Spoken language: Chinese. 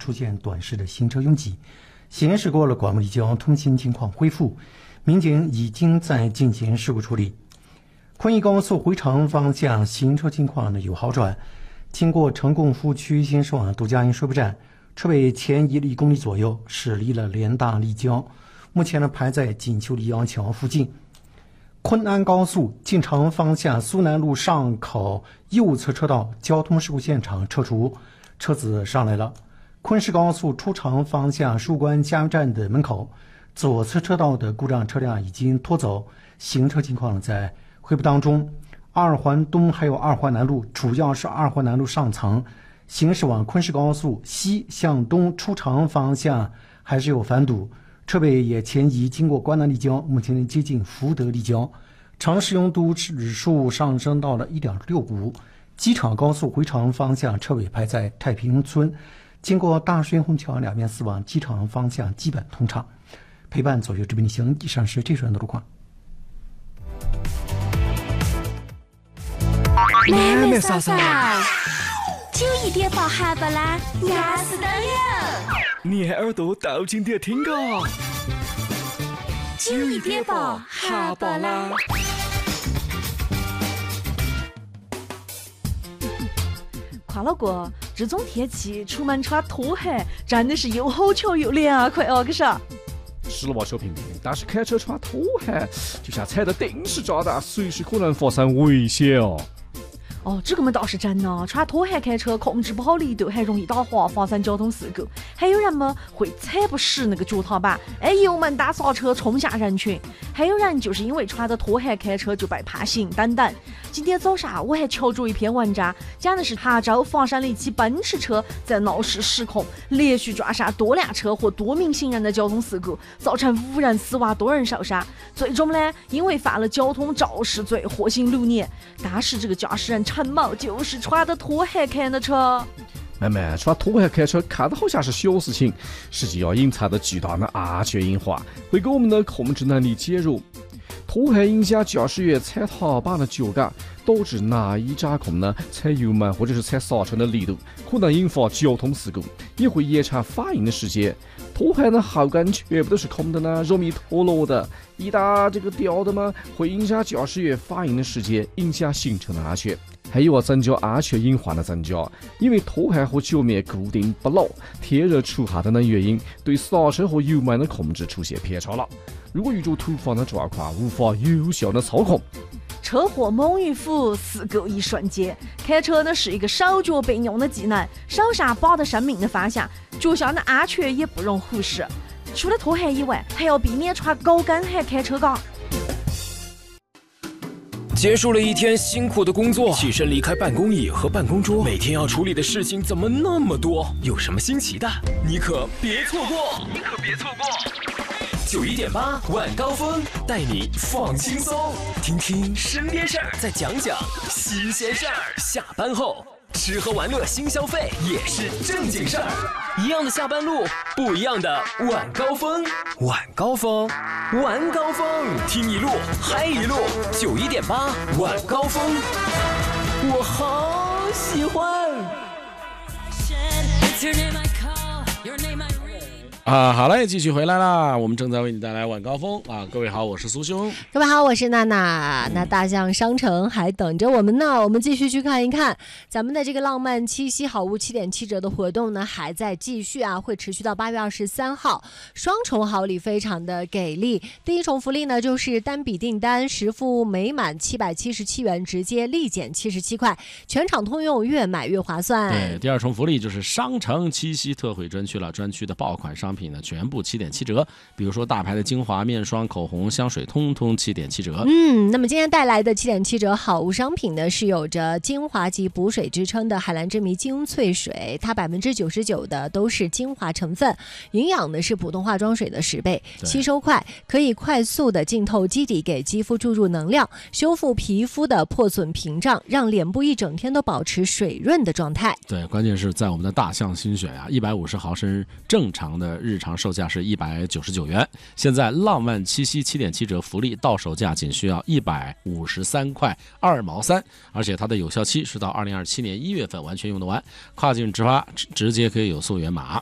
出现短时的行车拥挤。显示过了广播立交通行情况恢复，民警已经在进行事故处理。昆义高速回程方向行车情况有好转，经过成功服务区先是往杜家营水泊站，车尾前移了1公里左右，驶离了联大立交，目前排在锦绣立阳桥附近。昆安高速进城方向苏南路上口右侧车道交通事故现场撤除，车子上来了。昆士高速出城方向树关加油站的门口，左侧车道的故障车辆已经拖走，行车情况在恢复当中。二环东还有二环南路，主要是二环南路上层行驶往昆士高速西向东出城方向还是有繁堵，车尾也前移经过关南立交，目前接近福德立交，城市拥堵指数上升到了 1.65。 机场高速回程方向车尾排在太平村，经过大顺虹桥两边4往机场方向基本通畅。陪伴左右这边行，以上是这段的路况。 妹妹嫂嫂，9一点报哈巴啦，压死当了！ 你还耳朵倒进点听个 9一点报哈巴啦。 夸老哥，这种天气出门穿拖鞋真的是又好巧又凉快哦，可是。 是了吧，小平平，但是开车穿拖鞋就像踩到定时炸弹，随时可能发生危险哦。 哦，这个嘛倒是真的，穿拖鞋开车控制不好力度，还容易打滑，发生交通事故。还有人嘛会踩不实那个脚踏板，油门打刹车冲下人群。还有人就是因为穿着拖鞋开车就被判刑等等。今天早上我还瞧着一篇文章，讲的是杭州房山的一起奔驰车在闹市失控，连续撞上多辆车和多名行人的交通事故，造成5人死亡，多人受伤。最终呢，因为犯了交通肇事罪，获刑6年。但是这个驾驶人陈某就是穿着拖鞋开的车。 妹妹，穿拖鞋开车看得好像是小事情，实际要隐藏着巨大的安全隐患，会给我们的控制能力减弱。拖鞋影响驾驶员踩踏板的脚感，导致难以掌控呢踩油门或者是踩刹车的力度，可能引发交通事故，也会延长反应的时间。拖鞋的后跟全部都是空的呢，容易脱落的，一旦这个掉的嘛，会影响驾驶员反应的时间，影响行车的安全。还有增加安全隐患的增加，因为拖鞋和脚面固定不牢、天热出汗等等原因，对刹车和油门的控制出现偏差了。如果遇着突发的状况，无法有效的操控， 车祸猛于虎，事故一瞬间。开车呢是一个手脚并用的技能，手上把着生命的方向，脚下的安全也不容忽视。除了拖鞋以外，还要避免穿高跟鞋开车岗。 结束了一天辛苦的工作，起身离开办公椅和办公桌，每天要处理的事情怎么那么多？有什么新奇的，你可别错过！91.8晚高峰带你放轻松，听听身边事儿，再讲讲新鲜事儿。下班后吃喝玩乐新消费也是正经事儿，一样的下班路，不一样的晚高峰。晚高峰，晚高峰，听一路嗨一路。91.8晚高峰，我好喜欢。 好嘞，继续回来啦！我们正在为你带来晚高峰啊！各位好，我是苏兄。 各位好，我是娜娜。那大象商城还等着我们呢，我们继续去看一看咱们的这个浪漫七夕好物7点7折的活动呢，还在继续啊，会持续到8月23号。双重好礼非常的给力。第一重福利呢，就是单笔订单实付每满777元，直接立减77块，全场通用，越买越划算。 对，第二重福利就是商城七夕特惠专区了，专区的爆款商品呢全部7点7折，比如说大牌的精华、面霜、口红、香水，通通7点7折。 那么今天带来的7点7折好物商品呢，是有着精华级补水之称的海蓝之谜精粹水，它99%的都是精华成分，营养呢是普通化妆水的10倍，吸收快，可以快速的浸透基底，给肌肤注入能量，修复皮肤的破损屏障，让脸部一整天都保持水润的状态。 对，关键是在我们的大象新选啊，150毫升正常的日常售价是199元，现在浪漫七夕7点7折福利到手价仅需要153块2毛3，而且它的有效期是到2027年1月份完全用得完，跨境直发直接可以有溯源码。